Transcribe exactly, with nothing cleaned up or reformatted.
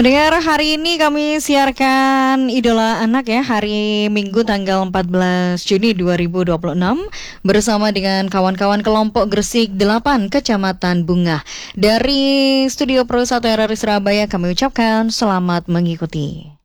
Pendengar, hari ini kami siarkan Idola Anak ya, hari Minggu tanggal empat belas Juni dua ribu dua puluh enam bersama dengan kawan-kawan kelompok Gresik delapan Kecamatan Bungah. Dari Studio Pro satu R R I Surabaya kami ucapkan selamat mengikuti.